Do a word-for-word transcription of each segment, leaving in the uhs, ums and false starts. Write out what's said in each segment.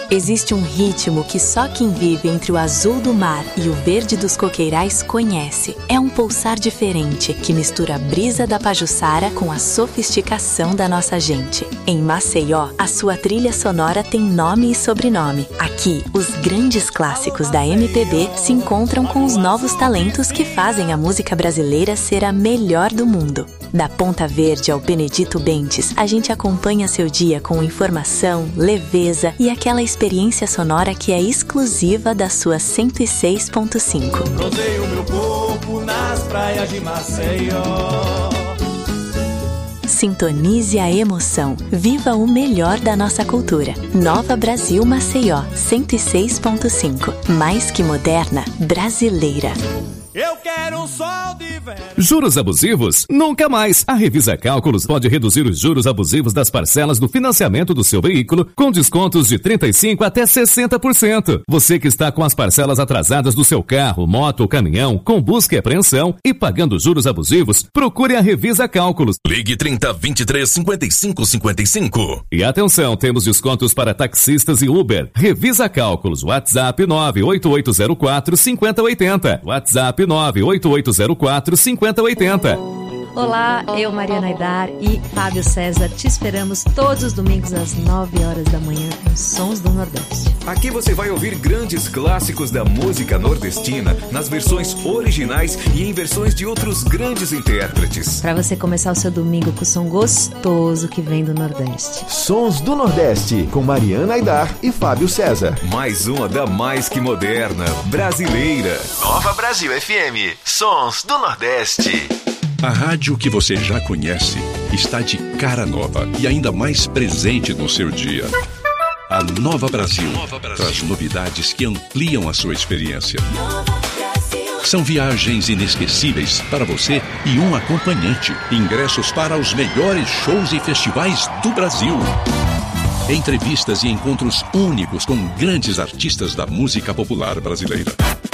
Existe um ritmo que só quem vive entre o azul do mar e o verde dos coqueirais conhece. É um pulsar diferente que mistura a brisa da Pajuçara com a sofisticação da nossa gente. Em Maceió, a sua trilha sonora tem nome e sobrenome. Aqui, os grandes clássicos da M P B se encontram com os novos talentos que fazem a música brasileira ser a melhor do mundo. Da Ponta Verde ao Benedito Bentes, a gente acompanha seu dia com informação, leveza e aquela experiência sonora que é exclusiva da sua cento e seis ponto cinco. Bronzeio meu corpo nas praias de Maceió. Sintonize a emoção. Viva o melhor da nossa cultura. Nova Brasil Maceió, cento e seis ponto cinco. Mais que moderna, brasileira. Eu quero um sol de verão. Juros abusivos? Nunca mais! A Revisa Cálculos pode reduzir os juros abusivos das parcelas do financiamento do seu veículo com descontos de trinta e cinco por cento até sessenta por cento. Você que está com as parcelas atrasadas do seu carro, moto ou caminhão, com busca e apreensão e pagando juros abusivos, procure a Revisa Cálculos. Ligue trinta, vinte e três, cinquenta e cinco, cinquenta e cinco. E atenção, temos descontos para taxistas e Uber. Revisa Cálculos, WhatsApp nove oito oito zero quatro, cinco zero oito zero. WhatsApp nove oito oito zero quatro, cinco zero oito zero. Olá, eu, Mariana Aidar e Fábio César, te esperamos todos os domingos às nove horas da manhã com Sons do Nordeste. Aqui você vai ouvir grandes clássicos da música nordestina nas versões originais e em versões de outros grandes intérpretes. Para você começar o seu domingo com o som gostoso que vem do Nordeste. Sons do Nordeste, com Mariana Aidar e Fábio César. Mais uma da mais que moderna, brasileira. Nova Brasil F M, Sons do Nordeste. A rádio que você já conhece está de cara nova e ainda mais presente no seu dia. A Nova Brasil, Nova Brasil traz novidades que ampliam a sua experiência. São viagens inesquecíveis para você e um acompanhante. Ingressos para os melhores shows e festivais do Brasil. Entrevistas e encontros únicos com grandes artistas da música popular brasileira.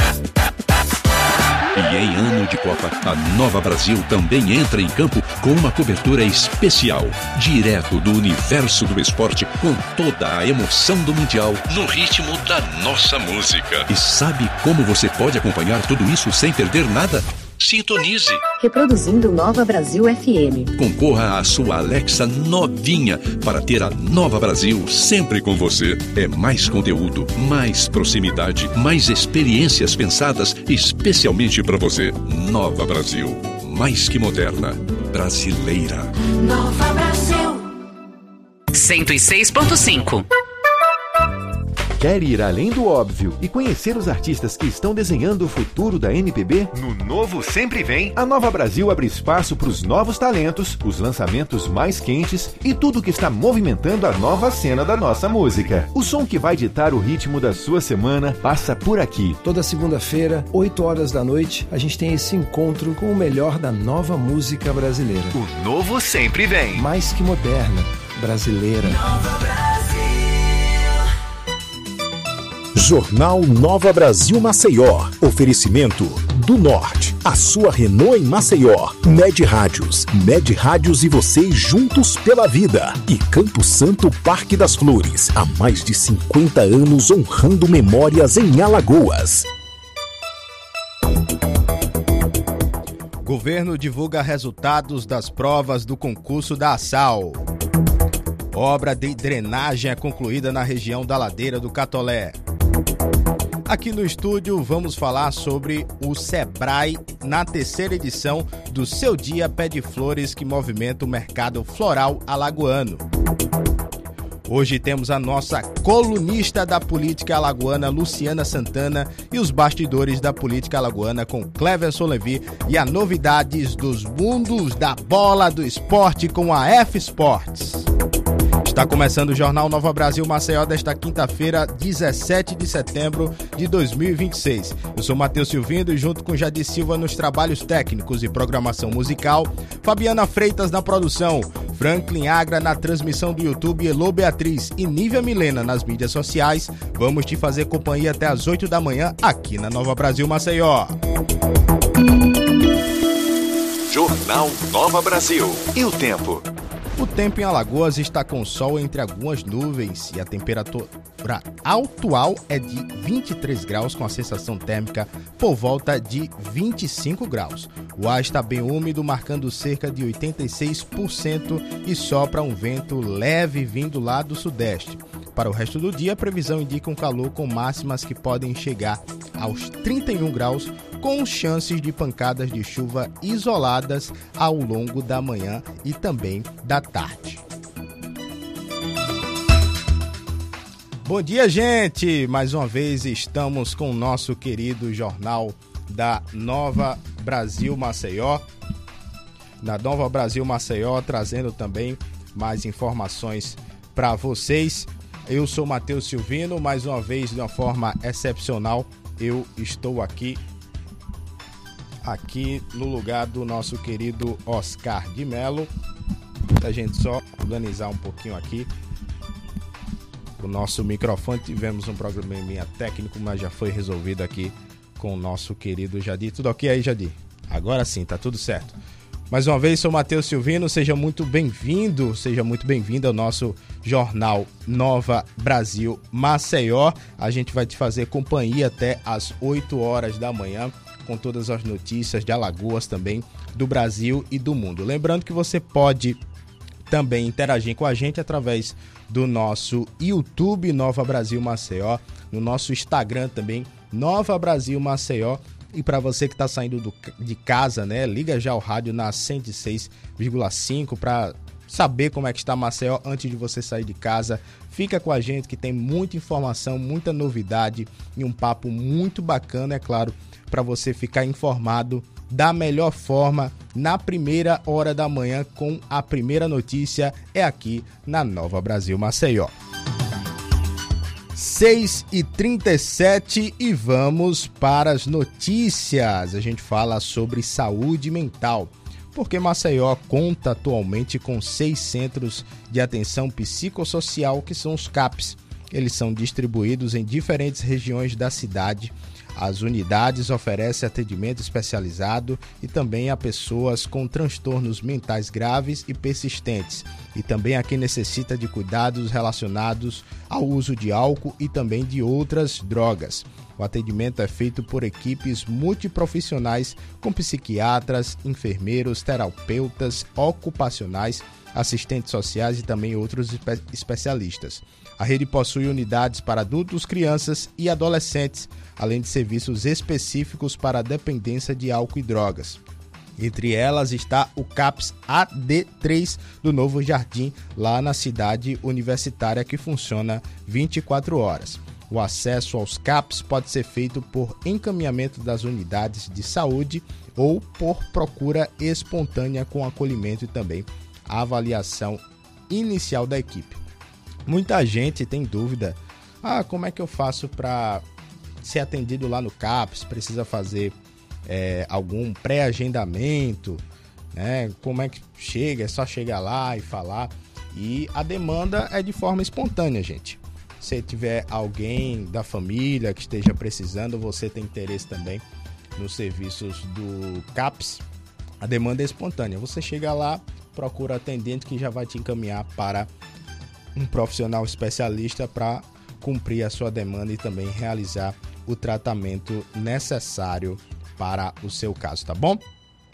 E em ano de Copa, a Nova Brasil também entra em campo com uma cobertura especial, direto do universo do esporte, com toda a emoção do Mundial, no ritmo da nossa música. E sabe como você pode acompanhar tudo isso sem perder nada? Sintonize. Reproduzindo Nova Brasil F M. Concorra à sua Alexa novinha para ter a Nova Brasil sempre com você. É mais conteúdo, mais proximidade, mais experiências pensadas especialmente para você. Nova Brasil, mais que moderna, brasileira. Nova Brasil. cento e seis ponto cinco. Quer ir além do óbvio e conhecer os artistas que estão desenhando o futuro da M P B? No Novo Sempre Vem, a Nova Brasil abre espaço para os novos talentos, os lançamentos mais quentes e tudo que está movimentando a nova cena da nossa música. O som que vai ditar o ritmo da sua semana passa por aqui. Toda segunda-feira, oito horas da noite, a gente tem esse encontro com o melhor da nova música brasileira. O Novo Sempre Vem. Mais que moderna, brasileira. Nova Brasil. Jornal Nova Brasil Maceió. Oferecimento do Norte. A sua Renault em Maceió. Med Rádios. Med Rádios e você juntos pela vida. E Campo Santo Parque das Flores. Há mais de cinquenta anos honrando memórias em Alagoas. Governo divulga resultados das provas do concurso da ASAL. Obra de drenagem é concluída na região da Ladeira do Catolé. Aqui no estúdio vamos falar sobre o Sebrae na terceira edição do Seu Dia Pé de Flores, que movimenta o mercado floral alagoano. Hoje temos a nossa colunista da política alagoana, Luciana Santana, e os bastidores da política alagoana com Cleverson Levi e as novidades dos mundos da bola do esporte com a F Sports. Está começando o Jornal Nova Brasil Maceió desta quinta-feira, dezessete de setembro de dois mil e vinte e seis. Eu sou Matheus Silvindo e junto com Jadir Silva nos trabalhos técnicos e programação musical, Fabiana Freitas na produção, Franklin Agra na transmissão do YouTube, Elô Beatriz e Nívia Milena nas mídias sociais. Vamos te fazer companhia até às oito da manhã aqui na Nova Brasil Maceió. Jornal Nova Brasil. E o tempo? O tempo em Alagoas está com sol entre algumas nuvens e a temperatura atual é de vinte e três graus, com a sensação térmica por volta de vinte e cinco graus. O ar está bem úmido, marcando cerca de oitenta e seis por cento e sopra um vento leve vindo lá do sudeste. Para o resto do dia, a previsão indica um calor com máximas que podem chegar aos trinta e um graus, com chances de pancadas de chuva isoladas ao longo da manhã e também da tarde. Bom dia, gente! Mais uma vez estamos com o nosso querido jornal da Nova Brasil Maceió. Na Nova Brasil Maceió, trazendo também mais informações para vocês. Eu sou Matheus Silvino, mais uma vez de uma forma excepcional, eu estou aqui, aqui no lugar do nosso querido Oscar de Mello. A gente só organizar um pouquinho aqui o nosso microfone, tivemos um probleminha técnico, mas já foi resolvido aqui com o nosso querido Jadir. Tudo ok aí, Jadir? Agora sim, tá tudo certo. Mais uma vez, sou Matheus Silvino, seja muito bem-vindo, seja muito bem-vindo ao nosso jornal Nova Brasil Maceió. A gente vai te fazer companhia até às oito horas da manhã, com todas as notícias de Alagoas também, do Brasil e do mundo. Lembrando que você pode também interagir com a gente através do nosso YouTube Nova Brasil Maceió, no nosso Instagram também, Nova Brasil Maceió. E para você que está saindo do, de casa, né, liga já o rádio na cento e seis vírgula cinco para saber como é que está Maceió antes de você sair de casa. Fica com a gente que tem muita informação, muita novidade e um papo muito bacana, é claro, para você ficar informado da melhor forma na primeira hora da manhã com a primeira notícia, é aqui na Nova Brasil Maceió. seis e trinta e sete e vamos para as notícias. A gente fala sobre saúde mental, porque Maceió conta atualmente com seis centros de atenção psicossocial, que são os CAPs. Eles são distribuídos em diferentes regiões da cidade. As unidades oferecem atendimento especializado e também a pessoas com transtornos mentais graves e persistentes, e também a quem necessita de cuidados relacionados ao uso de álcool e também de outras drogas. O atendimento é feito por equipes multiprofissionais com psiquiatras, enfermeiros, terapeutas ocupacionais, assistentes sociais e também outros espe- especialistas. A rede possui unidades para adultos, crianças e adolescentes, além de serviços específicos para a dependência de álcool e drogas. Entre elas está o CAPS A D três do Novo Jardim, lá na cidade universitária, que funciona vinte e quatro horas. O acesso aos CAPs pode ser feito por encaminhamento das unidades de saúde ou por procura espontânea com acolhimento e também a avaliação inicial da equipe. Muita gente tem dúvida, ah, como é que eu faço para ser atendido lá no CAPS? Precisa fazer é, algum pré-agendamento, né? Como é que chega? É só chegar lá e falar. E a demanda é de forma espontânea, gente. Se tiver alguém da família que esteja precisando, você tem interesse também nos serviços do CAPS, a demanda é espontânea. Você chega lá, procura atendente que já vai te encaminhar para um profissional especialista para cumprir a sua demanda e também realizar o tratamento necessário para o seu caso, tá bom?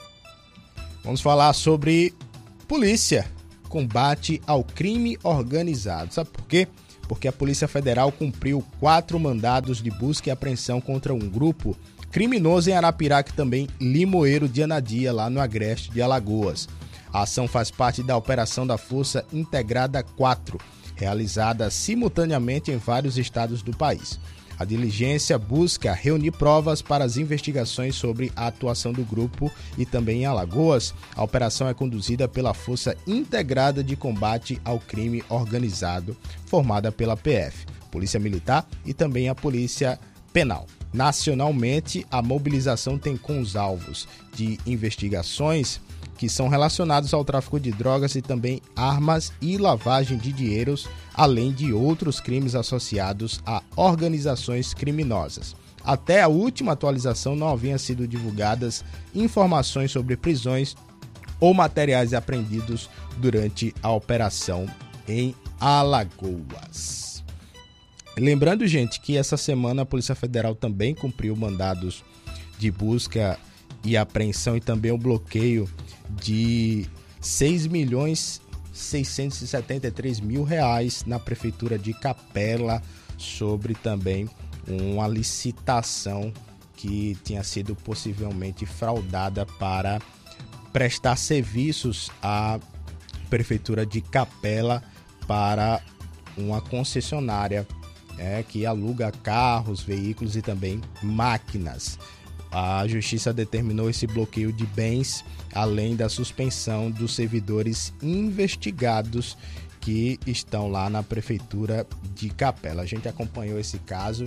Vamos falar sobre polícia, combate ao crime organizado. Sabe por quê? Porque a Polícia Federal cumpriu quatro mandados de busca e apreensão contra um grupo criminoso em Arapiraca e também Limoeiro de Anadia, lá no Agreste de Alagoas. A ação faz parte da operação da Força Integrada quatro, realizada simultaneamente em vários estados do país. A diligência busca reunir provas para as investigações sobre a atuação do grupo e também em Alagoas. A operação é conduzida pela Força Integrada de Combate ao Crime Organizado, formada pela P F, Polícia Militar e também a Polícia Penal. Nacionalmente, a mobilização tem com os alvos de investigações que são relacionados ao tráfico de drogas e também armas e lavagem de dinheiros, além de outros crimes associados a organizações criminosas. Até a última atualização não haviam sido divulgadas informações sobre prisões ou materiais apreendidos durante a operação em Alagoas. Lembrando, gente, que essa semana a Polícia Federal também cumpriu mandados de busca e apreensão e também o bloqueio de seis milhões seiscentos e setenta e três mil reais na Prefeitura de Capela, sobre também uma licitação que tinha sido possivelmente fraudada para prestar serviços à Prefeitura de Capela para uma concessionária é, que aluga carros, veículos e também máquinas. A Justiça determinou esse bloqueio de bens, além da suspensão dos servidores investigados que estão lá na Prefeitura de Capela. A gente acompanhou esse caso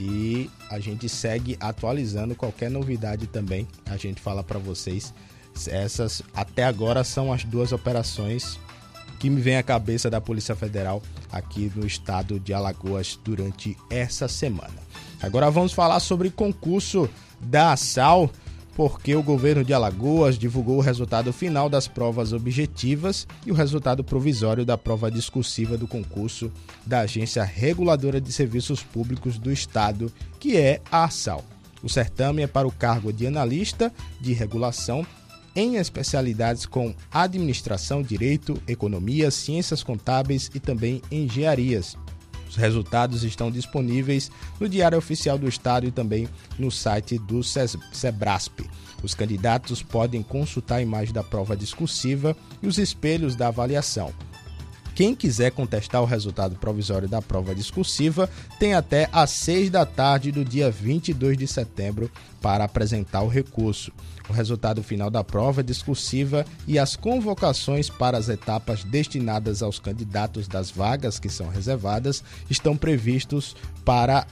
e a gente segue atualizando qualquer novidade também. A gente fala para vocês. Essas até agora são as duas operações que me vem à cabeça da Polícia Federal aqui no estado de Alagoas durante essa semana. Agora vamos falar sobre concurso da ASAL, porque o governo de Alagoas divulgou o resultado final das provas objetivas e o resultado provisório da prova discursiva do concurso da Agência Reguladora de Serviços Públicos do Estado, que é a ASAL. O certame é para o cargo de analista de regulação em especialidades com administração, direito, economia, ciências contábeis e também engenharias. Os resultados estão disponíveis no Diário Oficial do Estado e também no site do SEBRASP. Os candidatos podem consultar a imagem da prova discursiva e os espelhos da avaliação. Quem quiser contestar o resultado provisório da prova discursiva tem até às seis da tarde do dia vinte e dois de setembro para apresentar o recurso. O resultado final da prova discursiva e as convocações para as etapas destinadas aos candidatos das vagas que são reservadas estão previstos para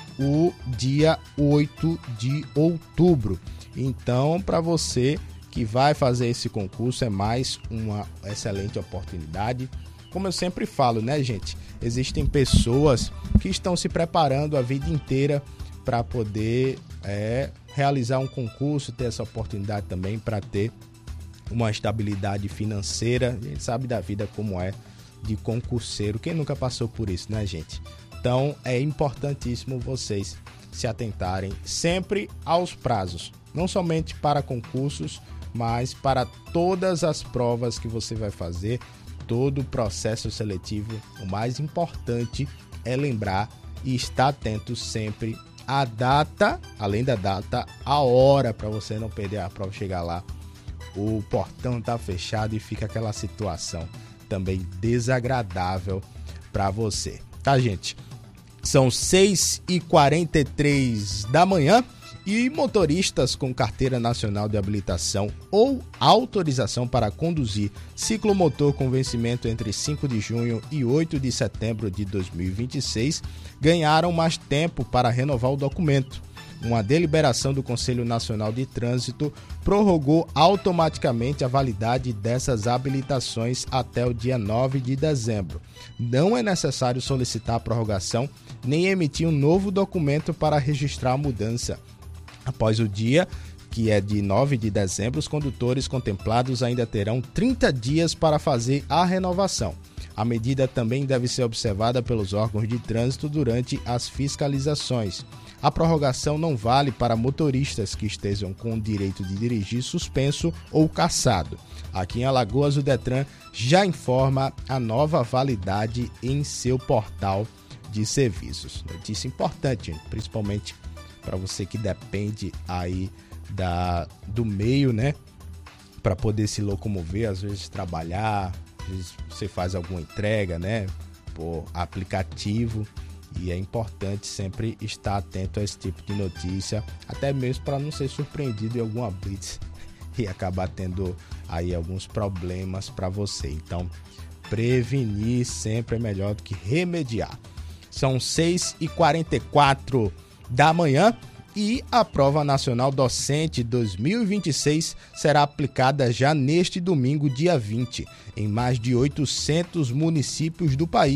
o dia oito de outubro. Então, para você que vai fazer esse concurso, é mais uma excelente oportunidade. Como eu sempre falo, né, gente? Existem pessoas que estão se preparando a vida inteira para poder é, realizar um concurso, ter essa oportunidade também para ter uma estabilidade financeira. A gente sabe da vida como é de concurseiro. Quem nunca passou por isso, né, gente? Então, é importantíssimo vocês se atentarem sempre aos prazos. Não somente para concursos, mas para todas as provas que você vai fazer. Todo o processo seletivo, o mais importante é lembrar e estar atento sempre à data, além da data, a hora, para você não perder a prova, chegar lá, o portão tá fechado e fica aquela situação também desagradável para você. Tá, gente? São seis e quarenta e três da manhã. E motoristas com carteira nacional de habilitação ou autorização para conduzir ciclomotor com vencimento entre cinco de junho e oito de setembro de dois mil e vinte e seis ganharam mais tempo para renovar o documento. Uma deliberação do Conselho Nacional de Trânsito prorrogou automaticamente a validade dessas habilitações até o dia nove de dezembro. Não é necessário solicitar a prorrogação nem emitir um novo documento para registrar a mudança. Após o dia, que é de nove de dezembro, os condutores contemplados ainda terão trinta dias para fazer a renovação. A medida também deve ser observada pelos órgãos de trânsito durante as fiscalizações. A prorrogação não vale para motoristas que estejam com o direito de dirigir suspenso ou cassado. Aqui em Alagoas, o Detran já informa a nova validade em seu portal de serviços. Notícia importante, principalmente para você que depende aí da, do meio, né? Para poder se locomover, às vezes trabalhar, às vezes você faz alguma entrega, né? Por aplicativo. E é importante sempre estar atento a esse tipo de notícia, até mesmo para não ser surpreendido em alguma blitz e acabar tendo aí alguns problemas para você. Então, prevenir sempre é melhor do que remediar. São seis e quarenta e quatro da manhã e a Prova Nacional Docente dois mil e vinte e seis será aplicada já neste domingo, dia vinte, em mais de oitocentos municípios do país.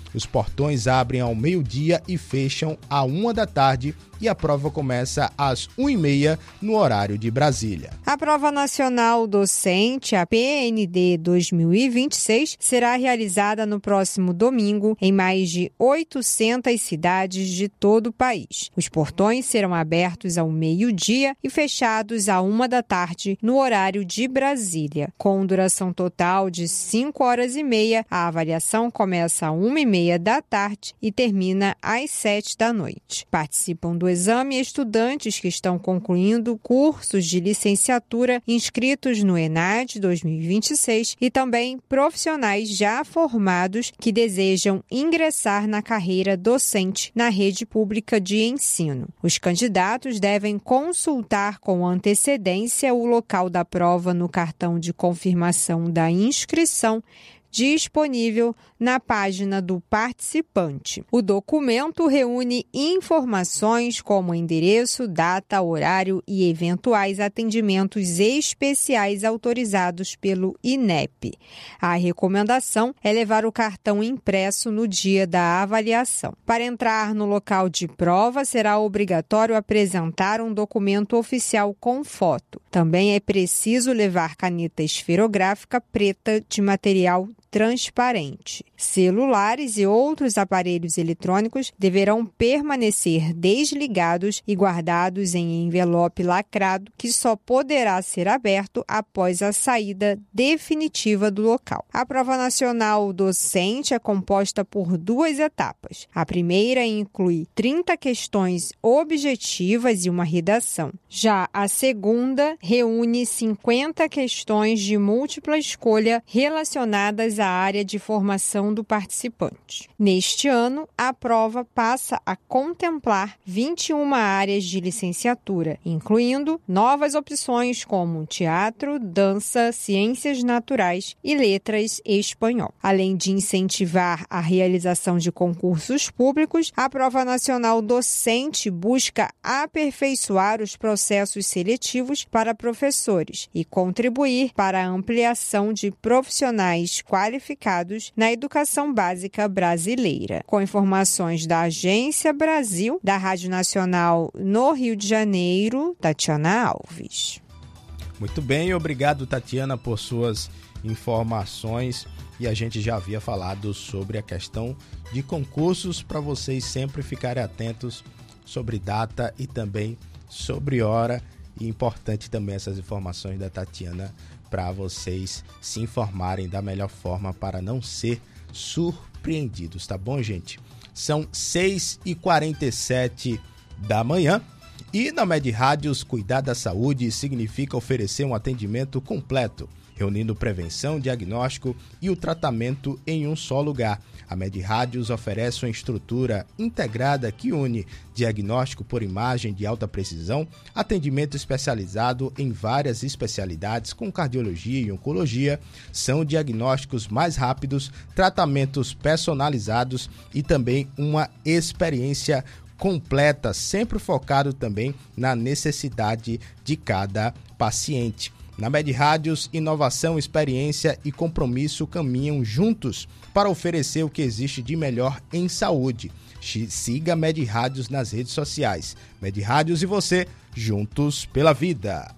Os portões abrem ao meio-dia e fecham à uma da tarde e a prova começa às uma e meia no horário de Brasília. A Prova Nacional Docente, a P N D dois mil e vinte e seis, será realizada no próximo domingo em mais de oitocentas cidades de todo o país. Os portões serão abertos ao meio-dia e fechados à uma da tarde no horário de Brasília. Com duração total de cinco horas e meia, a avaliação começa às uma e meia da tarde e termina às sete da noite. Participam do exame estudantes que estão concluindo cursos de licenciatura inscritos no ENAD dois mil e vinte e seis e também profissionais já formados que desejam ingressar na carreira docente na rede pública de ensino. Os candidatos devem consultar com antecedência o local da prova no cartão de confirmação da inscrição disponível na página do participante. O documento reúne informações como endereço, data, horário e eventuais atendimentos especiais autorizados pelo I N E P. A recomendação é levar o cartão impresso no dia da avaliação. Para entrar no local de prova, será obrigatório apresentar um documento oficial com foto. Também é preciso levar caneta esferográfica preta de material transparente. Celulares e outros aparelhos eletrônicos deverão permanecer desligados e guardados em envelope lacrado que só poderá ser aberto após a saída definitiva do local. A Prova Nacional Docente é composta por duas etapas. A primeira inclui trinta questões objetivas e uma redação. Já a segunda reúne cinquenta questões de múltipla escolha relacionadas à área de formação do participante. Neste ano, a prova passa a contemplar vinte e uma áreas de licenciatura, incluindo novas opções como teatro, dança, ciências naturais e letras e espanhol. Além de incentivar a realização de concursos públicos, a Prova Nacional Docente busca aperfeiçoar os processos seletivos para professores e contribuir para a ampliação de profissionais qualificados qualificados na educação básica brasileira. Com informações da Agência Brasil, da Rádio Nacional no Rio de Janeiro, Tatiana Alves. Muito bem, obrigado, Tatiana, por suas informações. E a gente já havia falado sobre a questão de concursos, para vocês sempre ficarem atentos sobre data e também sobre hora. E importante também essas informações da Tatiana para vocês se informarem da melhor forma para não ser surpreendidos, tá bom, gente? São seis e quarenta e sete da manhã e na Med Rádios, cuidar da saúde significa oferecer um atendimento completo, reunindo prevenção, diagnóstico e o tratamento em um só lugar. A Med Rádios oferece uma estrutura integrada que une diagnóstico por imagem de alta precisão, atendimento especializado em várias especialidades com cardiologia e oncologia, são diagnósticos mais rápidos, tratamentos personalizados e também uma experiência completa, sempre focado também na necessidade de cada paciente. Na Med Rádios, inovação, experiência e compromisso caminham juntos para oferecer o que existe de melhor em saúde. Siga a Med Rádios nas redes sociais. Med Rádios e você, juntos pela vida.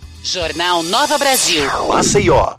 Jornal Nova Brasil. Maceió.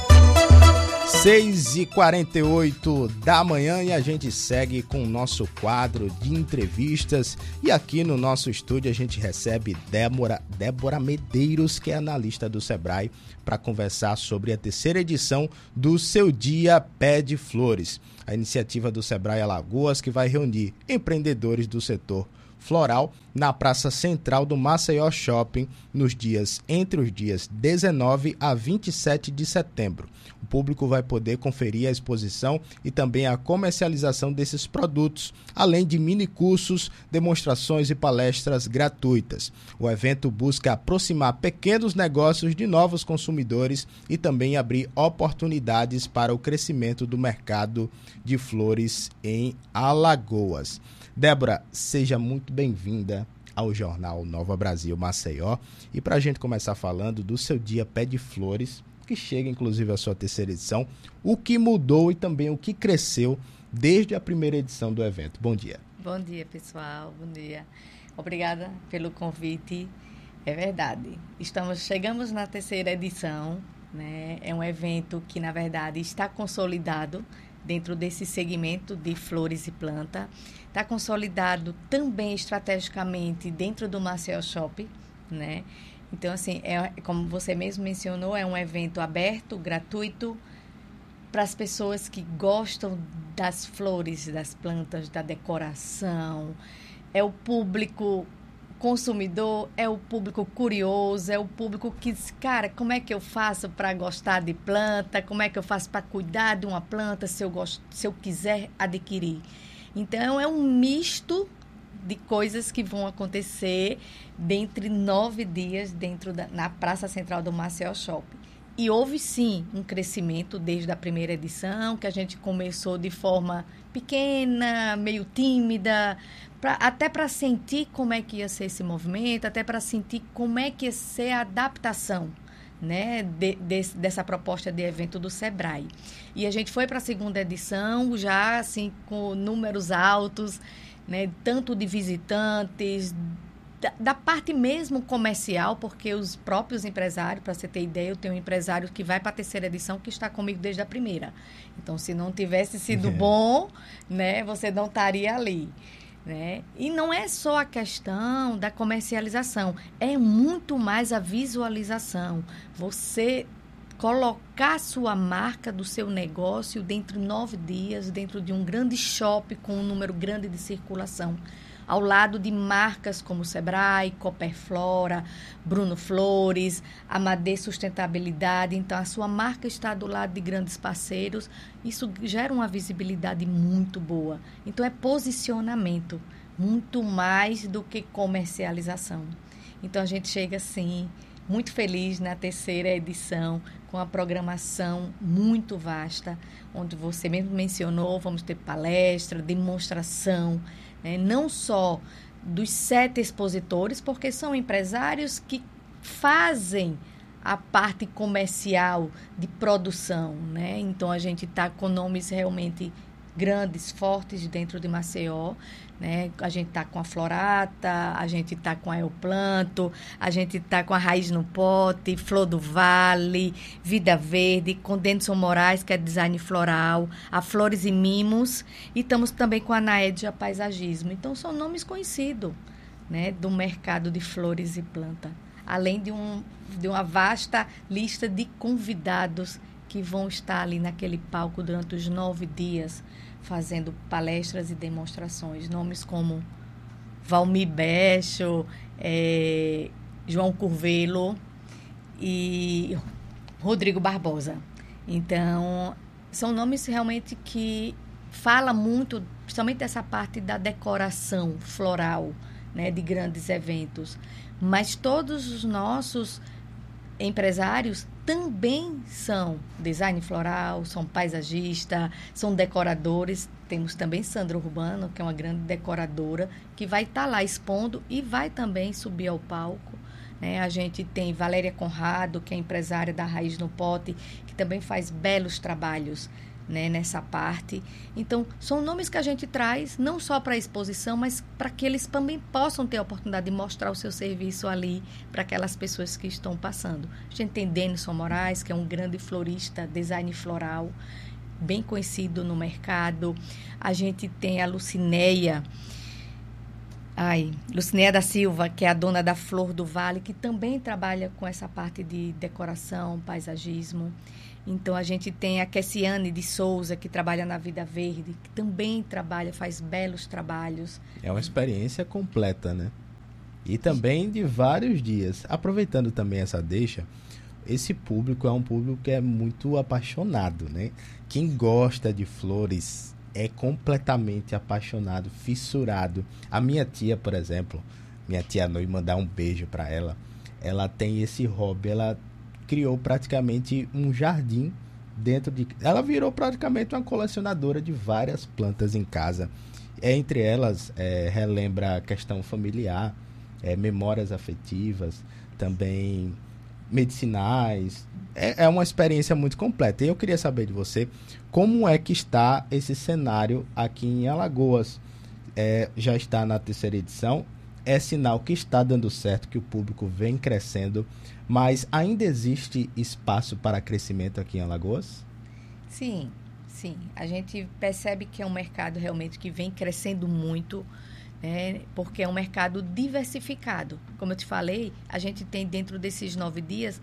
seis e quarenta e oito da manhã e a gente segue com o nosso quadro de entrevistas. E aqui no nosso estúdio a gente recebe Débora, Débora Medeiros, que é analista do Sebrae, para conversar sobre a terceira edição do Seu Dia Pé de Flores. A iniciativa do Sebrae Alagoas, que vai reunir empreendedores do setor floral na Praça Central do Maceió Shopping nos dias entre os dias dezenove a vinte e sete de setembro. O público vai poder conferir a exposição e também a comercialização desses produtos, além de minicursos, demonstrações e palestras gratuitas. O evento busca aproximar pequenos negócios de novos consumidores e também abrir oportunidades para o crescimento do mercado de flores em Alagoas. Débora, seja muito bem-vinda ao Jornal Nova Brasil Maceió. E para a gente começar falando do Seu Dia Pé de Flores, que chega inclusive à sua terceira edição, o que mudou e também o que cresceu desde a primeira edição do evento. Bom dia. Bom dia, pessoal. Bom dia. Obrigada pelo convite. É verdade. Estamos, chegamos na terceira edição, né? É um evento que, na verdade, está consolidado dentro desse segmento de flores e planta. Está consolidado também estrategicamente dentro do Maceió Shopping, né? Então, assim, é, como você mesmo mencionou, é um evento aberto, gratuito, para as pessoas que gostam das flores, das plantas, da decoração. É o público consumidor, é o público curioso, é o público que diz, cara, como é que eu faço para gostar de planta? Como é que eu faço para cuidar de uma planta se eu, gosto, se eu quiser adquirir? Então, é um misto de coisas que vão acontecer dentre nove dias dentro da, na Praça Central do Maceió Shopping. E houve, sim, um crescimento desde a primeira edição, que a gente começou de forma pequena, meio tímida, pra, até para sentir como é que ia ser esse movimento, até para sentir como é que ia ser a adaptação, né, de, de, dessa proposta de evento do Sebrae. E a gente foi para a segunda edição, já assim, com números altos, né, tanto de visitantes, Da, da parte mesmo comercial, porque os próprios empresários, para você ter ideia, eu tenho um empresário que vai para a terceira edição que está comigo desde a primeira. Então, se não tivesse sido bom, né, você não estaria ali, né? E não é só a questão da comercialização, é muito mais a visualização. Você colocar sua marca do seu negócio dentro de nove dias, dentro de um grande shopping com um número grande de circulação, ao lado de marcas como Sebrae, Cooperflora, Bruno Flores, Amadê Sustentabilidade. Então, a sua marca está do lado de grandes parceiros. Isso gera uma visibilidade muito boa. Então, é posicionamento, muito mais do que comercialização. Então, a gente chega, assim, muito feliz na terceira edição, com a programação muito vasta, onde você mesmo mencionou, vamos ter palestra, demonstração, né? Não só dos sete expositores, porque são empresários que fazem a parte comercial de produção, né? Então, a gente está com nomes realmente grandes, fortes dentro de Maceió, né? A gente está com a Florata, a gente está com a El Planto, a gente está com a Raiz no Pote, Flor do Vale, Vida Verde, com Denison Moraes, que é design floral, a Flores e Mimos, e estamos também com a Naedia Paisagismo. Então, são nomes conhecidos, né, do mercado de flores e planta, além de, um, de uma vasta lista de convidados que vão estar ali naquele palco durante os nove dias, fazendo palestras e demonstrações. Nomes como Valmir Becho, é, João Curvelo e Rodrigo Barbosa. Então, são nomes realmente que falam muito, principalmente dessa parte da decoração floral, né, de grandes eventos. Mas todos os nossos empresários também são design floral, são paisagistas, são decoradores. Temos também Sandra Urbano, que é uma grande decoradora, que vai estar lá expondo e vai também subir ao palco, né? A gente tem Valéria Conrado, que é empresária da Raiz no Pote, que também faz belos trabalhos, né, nessa parte. Então, são nomes que a gente traz não só para a exposição, mas para que eles também possam ter a oportunidade de mostrar o seu serviço ali para aquelas pessoas que estão passando. A gente tem Denison Moraes, que é um grande florista, design floral, bem conhecido no mercado. A gente tem a Lucinéia, ai, Lucinéia da Silva, que é a dona da Flor do Vale, que também trabalha com essa parte de decoração, paisagismo. Então, a gente tem a Kessiane de Souza, que trabalha na Vida Verde, que também trabalha, faz belos trabalhos. É uma experiência completa, né? E também de vários dias. Aproveitando também essa deixa, esse público é um público que é muito apaixonado, né? Quem gosta de flores é completamente apaixonado, fissurado. A minha tia, por exemplo, minha tia Noi, mandar um beijo para ela, ela tem esse hobby, ela criou praticamente um jardim dentro de... Ela virou praticamente uma colecionadora de várias plantas em casa. Entre elas, é, relembra a questão familiar, é, memórias afetivas, também medicinais. É, é uma experiência muito completa. E eu queria saber de você, como é que está esse cenário aqui em Alagoas? É, já está na terceira edição, é sinal que está dando certo, que o público vem crescendo, mas ainda existe espaço para crescimento aqui em Alagoas? Sim, sim. A gente percebe que é um mercado realmente que vem crescendo muito, né, porque é um mercado diversificado. Como eu te falei, a gente tem dentro desses nove dias,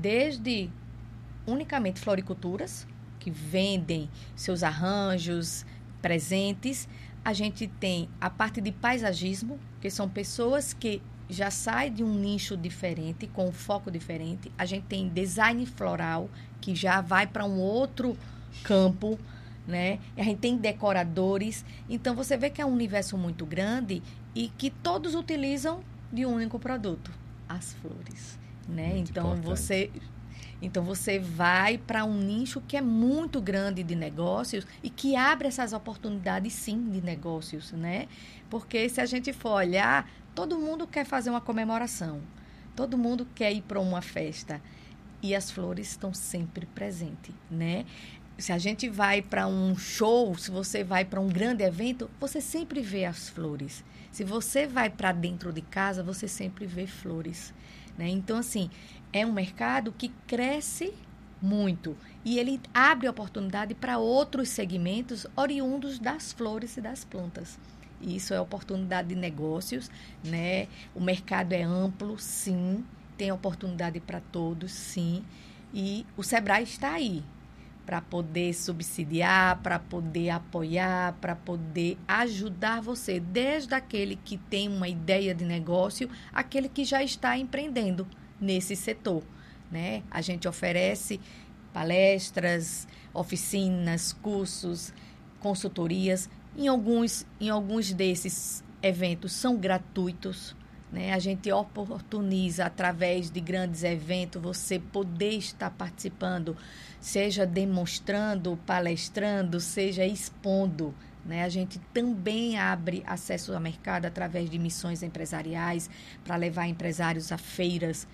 desde unicamente floriculturas, que vendem seus arranjos, presentes. A gente tem a parte de paisagismo, que são pessoas que já saem de um nicho diferente, com um foco diferente. A gente tem design floral, que já vai para um outro campo, né? A gente tem decoradores. Então, você vê que é um universo muito grande e que todos utilizam de um único produto, as flores, né? Muito então, importante. você... Então, você vai para um nicho que é muito grande de negócios e que abre essas oportunidades, sim, de negócios, né? Porque se a gente for olhar, todo mundo quer fazer uma comemoração, todo mundo quer ir para uma festa e as flores estão sempre presentes, né? Se a gente vai para um show, se você vai para um grande evento, você sempre vê as flores. Se você vai para dentro de casa, você sempre vê flores, né? Então, assim, é um mercado que cresce muito e ele abre oportunidade para outros segmentos oriundos das flores e das plantas. Isso é oportunidade de negócios, né? O mercado é amplo, sim, tem oportunidade para todos, sim, e o Sebrae está aí para poder subsidiar, para poder apoiar, para poder ajudar você, desde aquele que tem uma ideia de negócio, aquele que já está empreendendo nesse setor, né? A gente oferece palestras, oficinas, cursos, consultorias. Em alguns, em alguns desses eventos são gratuitos, né? A gente oportuniza, através de grandes eventos, você poder estar participando, seja demonstrando, palestrando, seja expondo, né? A gente também abre acesso ao mercado através de missões empresariais para levar empresários a feiras.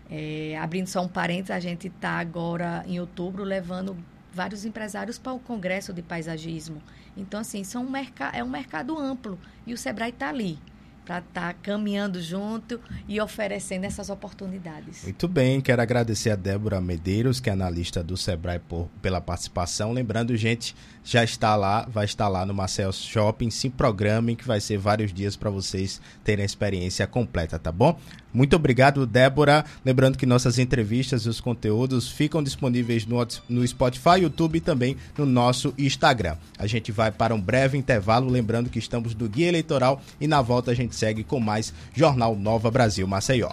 É, abrindo só um parênteses, a gente está agora, em outubro, levando vários empresários para o Congresso de Paisagismo. Então, assim, são um merc- é um mercado amplo e o Sebrae está ali para estar tá caminhando junto e oferecendo essas oportunidades. Muito bem, quero agradecer a Débora Medeiros, que é analista do Sebrae, por, pela participação. Lembrando, gente, já está lá, vai estar lá no Maceió Shopping, se programem que vai ser vários dias para vocês terem a experiência completa, tá bom? Muito obrigado, Débora. Lembrando que nossas entrevistas e os conteúdos ficam disponíveis no, no Spotify, YouTube e também no nosso Instagram. A gente vai para um breve intervalo, lembrando que estamos do Guia Eleitoral e na volta a gente segue com mais Jornal Nova Brasil Maceió.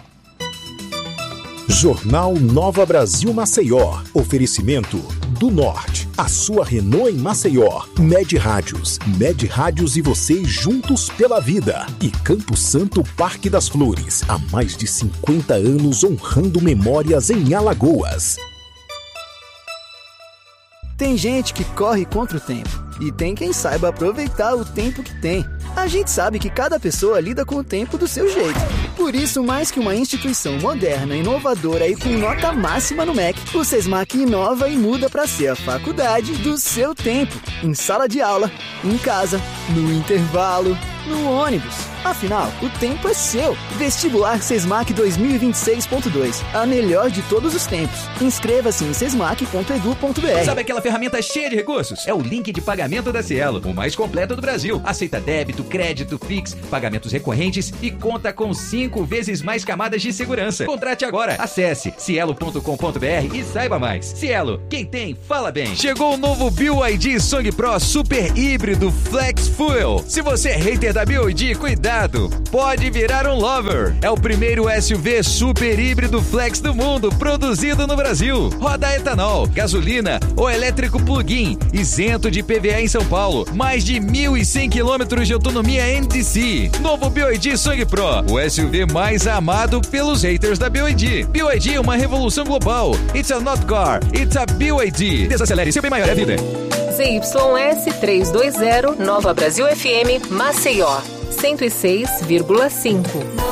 Jornal Nova Brasil Maceió. Oferecimento do Norte. A sua Renault em Maceió. Med Rádios. Med Rádios e você juntos pela vida. E Campo Santo Parque das Flores. Há mais de cinquenta anos honrando memórias em Alagoas. Tem gente que corre contra o tempo. E tem quem saiba aproveitar o tempo que tem. A gente sabe que cada pessoa lida com o tempo do seu jeito. Por isso, mais que uma instituição moderna, inovadora e com nota máxima no M E C, o SESMAC inova e muda para ser a faculdade do seu tempo. Em sala de aula, em casa, no intervalo, no ônibus. Afinal, o tempo é seu. Vestibular SESMAC dois mil e vinte e seis ponto dois. A melhor de todos os tempos. Inscreva-se em sesmac ponto edu ponto br. Sabe aquela ferramenta cheia de recursos? É o link de pagamento da Cielo, o mais completo do Brasil. Aceita débito, crédito, Pix, pagamentos recorrentes e conta com cinco vezes mais camadas de segurança. Contrate agora. Acesse cielo ponto com ponto br e saiba mais. Cielo, quem tem, fala bem. Chegou o novo B Y D Song Pro Super Híbrido Flex Fuel. Se você é hater da B Y D, cuidado. Pode virar um lover. É o primeiro S U V super híbrido flex do mundo, produzido no Brasil. Roda etanol, gasolina ou elétrico plug-in, isento de I P V A em São Paulo. Mais de mil e cem quilômetros de autonomia N D C. Novo B Y D Song Pro, o S U V mais amado pelos haters da B Y D. B Y D é uma revolução global. It's a not car, it's a B Y D. Desacelere, seu bem maior é vida. Z Y S trezentos e vinte, Nova Brasil F M, Maceió. cento e seis vírgula cinco.